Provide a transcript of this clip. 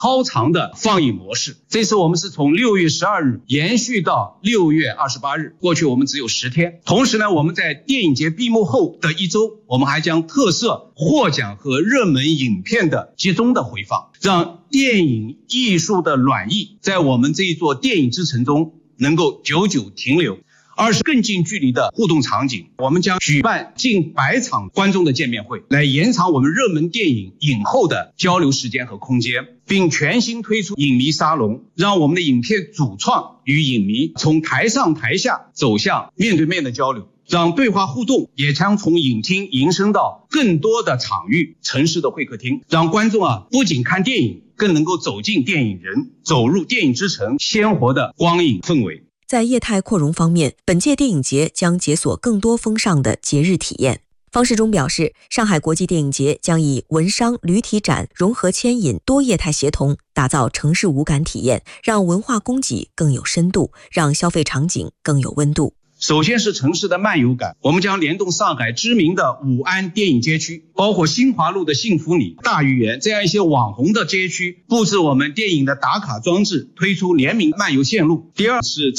超长的放映模式。这次我们是从6月12日延续到6月28日，过去我们只有10天。同时呢，我们在电影节闭幕后的1周，我们还将特设获奖和热门影片的集中的回放，让电影艺术的暖意在我们这一座电影之城中能够久久停留。二是更近距离的互动场景，我们将举办近100场观众的见面会，来延长我们热门电影影后的交流时间和空间，并全新推出影迷沙龙，让我们的影片主创与影迷从台上台下走向面对面的交流，让对话互动也将从影厅延伸到更多的场域，城市的会客厅，让观众不仅看电影，更能够走进电影人，走入电影之城鲜活的光影氛围。 在业态扩容方面，本届电影节将解锁更多风尚的节日体验。方世忠表示，上海国际电影节将以文商旅体展融合牵引多业态协同，打造城市五感体验，让文化供给更有深度，让消费场景更有温度。 首先是城市的漫游感，我们将联动上海知名的武安电影街区，包括新华路的幸福里、大鱼园这样一些网红的街区，布置我们电影的打卡装置，推出联名漫游线路。第二是